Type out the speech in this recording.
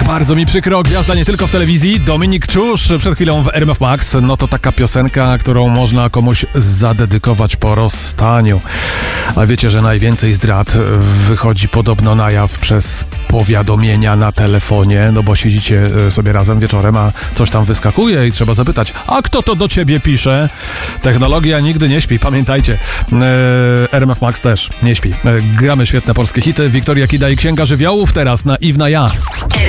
Bardzo mi przykro, gwiazda nie tylko w telewizji, Dominik Czusz przed chwilą w RMF Max. No to taka piosenka, którą można komuś zadedykować po rozstaniu. A wiecie, że najwięcej zdrad wychodzi podobno na jaw przez powiadomienia na telefonie, no bo siedzicie sobie razem wieczorem, a coś tam wyskakuje i trzeba zapytać, a kto to do ciebie pisze? Technologia nigdy nie śpi, pamiętajcie. RMF Max też nie śpi. Gramy świetne polskie hity. Wiktoria Kida i Księga Żywiołów teraz na Iw na ja.